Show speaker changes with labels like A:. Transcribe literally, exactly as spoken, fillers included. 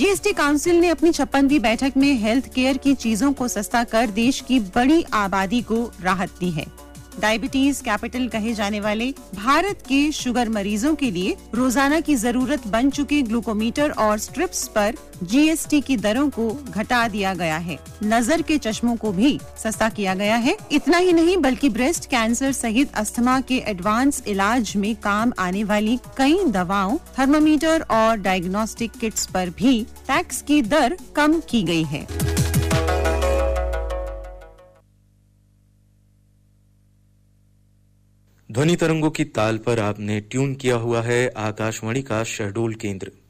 A: GST council ने अपनी छप्पनवीं बैठक में हेल्थ केयर की चीजों को सस्ता कर देश की बड़ी आबादी को राहत दी है। डायबिटीज कैपिटल कहे जाने वाले भारत के शुगर मरीजों के लिए रोजाना की जरूरत बन चुके ग्लूकोमीटर और स्ट्रिप्स पर जीएसटी की दरों को घटा दिया गया है। नजर के चश्मों को भी सस्ता किया गया है। इतना ही नहीं बल्कि ब्रेस्ट कैंसर सहित अस्थमा के एडवांस इलाज में काम आने वाली कई दवाओं, थर्मामीटर और डायग्नोस्टिक किट्स पर भी टैक्स की दर कम की गई है।
B: ध्वनि तरंगों की ताल पर आपने ट्यून किया हुआ है आकाशवाणी का शहडोल केंद्र।